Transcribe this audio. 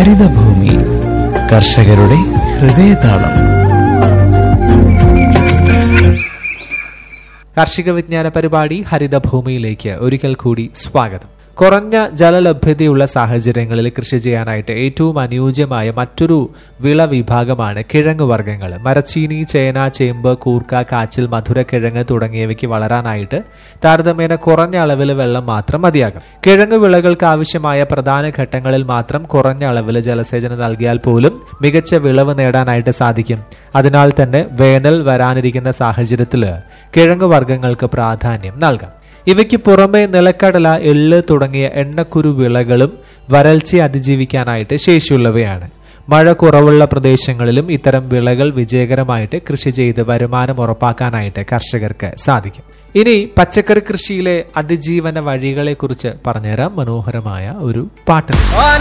ഹരിതഭൂമി കർഷകരുടെ ഹൃദയതാളം. കാർഷിക വിജ്ഞാന പരിപാടി ഹരിതഭൂമിയിലേക്ക് ഒരിക്കൽ കൂടി സ്വാഗതം. കുറഞ്ഞ ജലലഭ്യതയുള്ള സാഹചര്യങ്ങളിൽ കൃഷി ചെയ്യാനായിട്ട് ഏറ്റവും അനുയോജ്യമായ മറ്റൊരു വിള വിഭാഗമാണ് കിഴങ്ങുവർഗ്ഗങ്ങൾ. മരച്ചീനി, ചേന, ചേമ്പ്, കൂർക്ക, കാച്ചിൽ, മധുരക്കിഴങ്ങ് തുടങ്ങിയവയ്ക്ക് വളരാനായിട്ട് താരതമ്യേന കുറഞ്ഞ അളവിൽ വെള്ളം മാത്രം മതിയാകും. കിഴങ്ങ് വിളകൾക്ക് ആവശ്യമായ പ്രധാന ഘട്ടങ്ങളിൽ മാത്രം കുറഞ്ഞ അളവിൽ ജലസേചനം നൽകിയാൽ പോലും മികച്ച വിളവ് നേടാനായിട്ട് സാധിക്കും. അതിനാൽ തന്നെ വേനൽ വരാനിരിക്കുന്ന സാഹചര്യത്തിൽ കിഴങ്ങുവർഗ്ഗങ്ങൾക്ക് പ്രാധാന്യം നൽകാം. ഇവയ്ക്ക് പുറമെ നിലക്കടല, എള്ള് തുടങ്ങിയ എണ്ണക്കുരു വിളകളും വരൾച്ചയെ അതിജീവിക്കാനായിട്ട് ശേഷിയുള്ളവയാണ്. മഴ കുറവുള്ള പ്രദേശങ്ങളിലും ഇത്തരം വിളകൾ വിജയകരമായിട്ട് കൃഷി ചെയ്ത് വരുമാനം ഉറപ്പാക്കാനായിട്ട് കർഷകർക്ക് സാധിക്കും. ഇനി പച്ചക്കറി കൃഷിയിലെ അതിജീവന വഴികളെ കുറിച്ച് പറഞ്ഞുതരാം മനോഹരമായ ഒരു പാട്ട്.